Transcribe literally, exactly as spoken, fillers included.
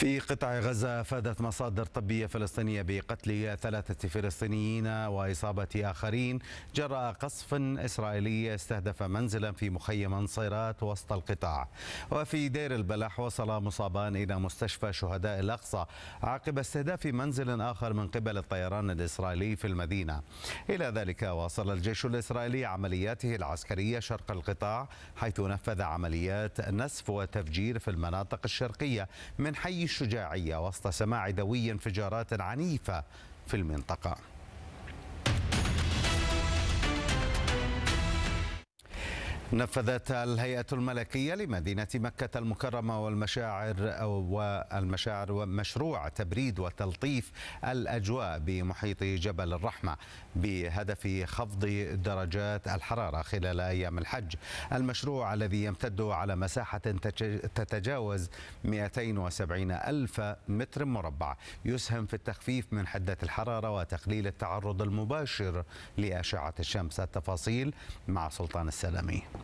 في قطاع غزة أفادت مصادر طبية فلسطينية بقتل ثلاثة فلسطينيين وإصابة آخرين جراء قصف إسرائيلي استهدف منزلا في مخيم نصيرات وسط القطاع. وفي دير البلح وصل مصابان إلى مستشفى شهداء الأقصى عقب استهداف منزل آخر من قبل الطيران الإسرائيلي في المدينة. إلى ذلك واصل الجيش الإسرائيلي عملياته العسكرية شرق القطاع، حيث نفذ عمليات نسف وتفجير في المناطق الشرقية من حي الشجاعية وسط سماع دوي انفجارات عنيفة في المنطقة. نفذت الهيئة الملكية لمدينة مكة المكرمة والمشاعر والمشاعر مشروع تبريد وتلطيف الأجواء بمحيط جبل الرحمة بهدف خفض درجات الحرارة خلال أيام الحج. المشروع الذي يمتد على مساحة تتجاوز مئتين وسبعين ألف متر مربع يسهم في التخفيف من حدة الحرارة وتقليل التعرض المباشر لأشعة الشمس. التفاصيل مع سلطان السلامي.